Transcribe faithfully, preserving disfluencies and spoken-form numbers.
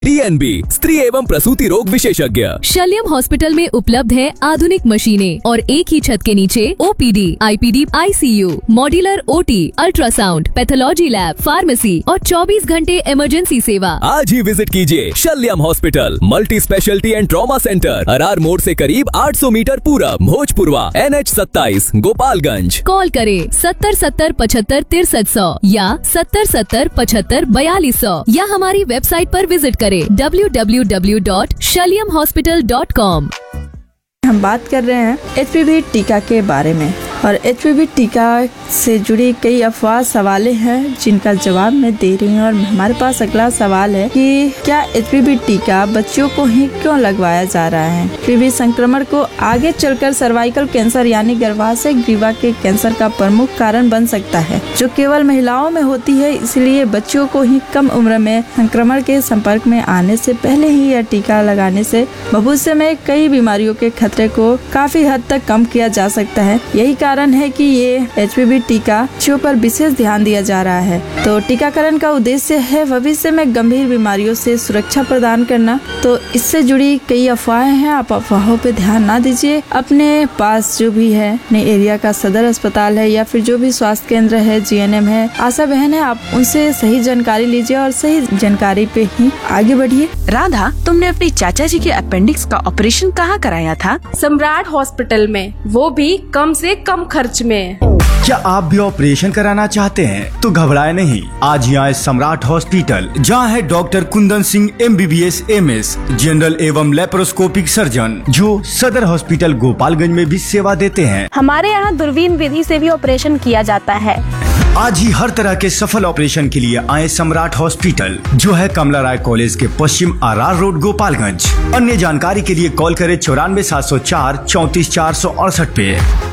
DNB स्त्री एवं प्रसूति रोग विशेषज्ञ। शल्यम हॉस्पिटल में उपलब्ध है आधुनिक मशीनें और एक ही छत के नीचे OPD, IPD, ICU, modular OT, ultrasound, pathology lab, pharmacy और चौबीस घंटे इमरजेंसी सेवा। आज ही विजिट कीजिए शल्यम hospital, multi speciality and trauma centre, Arar मोड़ से करीब आठ सौ मीटर पूरब, भोजपुरवा, एन एच सत्ताईस, गोपालगंज। कॉल करें सत्तर सत्तर पचहत्तर तिरसठ सौ या सत्तर सत्तर पचहत्तर बयालीस सौ या हमारी वेबसाइट पर विजिट करें W W W dot शल्यम hospital dot com. हम बात कर रहे हैं एच पी वी टीका के बारे में और एच पी वी टीका से जुड़ी कई अफवाह सवालें हैं जिनका जवाब मैं दे रही हूँ। और हमारे पास अगला सवाल है कि क्या एच पी वी टीका बच्चों को ही क्यों लगवाया जा रहा है। एच पी वी संक्रमण को आगे चलकर सर्वाइकल कैंसर यानी गर्भाशय ग्रीवा के कैंसर का प्रमुख कारण बन सकता है, जो केवल महिलाओं में होती है। इसलिए बच्चों को ही कम उम्र में संक्रमण के संपर्क में आने से पहले ही यह टीका लगाने से भविष्य में कई बीमारियों के खतरे को काफी हद तक कम किया जा सकता है। यही कारण है कि ये एच पी वी टीका बच्चों पर विशेष ध्यान दिया जा रहा है। तो टीकाकरण का उद्देश्य है भविष्य में गंभीर बीमारियों से सुरक्षा प्रदान करना। तो इससे जुड़ी कई अफवाहें हैं, आप अफवाहों पे ध्यान ना दीजिए। अपने पास जो भी है, अपने एरिया का सदर अस्पताल है या फिर जो भी स्वास्थ्य केंद्र है, जी एन एम है, आशा बहन है, आप उनसे सही जानकारी लीजिए और सही जानकारी पे ही आगे बढ़िए। राधा, तुमने अपनी चाचा जी के अपेंडिक्स का ऑपरेशन कहाँ कराया था? सम्राट हॉस्पिटल में, वो भी कम से कम खर्च में। क्या आप भी ऑपरेशन कराना चाहते हैं तो घबराए नहीं, आज ही आए सम्राट हॉस्पिटल, जहां है doctor Kundan Singh M B B S M S, general एवं लेप्रोस्कोपिक सर्जन, जो सदर हॉस्पिटल गोपालगंज में भी सेवा देते हैं। हमारे यहाँ दूरबीन विधि से भी ऑपरेशन किया जाता है। आज ही हर तरह के सफल ऑपरेशन के लिए आए सम्राट हॉस्पिटल, जो है कमला राय कॉलेज के पश्चिम आर रोड गोपालगंज। अन्य जानकारी के लिए कॉल करें चौरानवे सात सौ चार चौंतीस चार सौ अड़सठ पे।